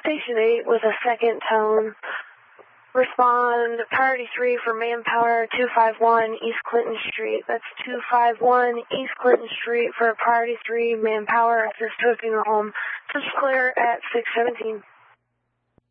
Station 8 with a second tone. Respond, priority 3 for manpower, 251 East Clinton Street. That's 251 East Clinton Street for priority 3, manpower, assist hosting the home. Just clear at 617.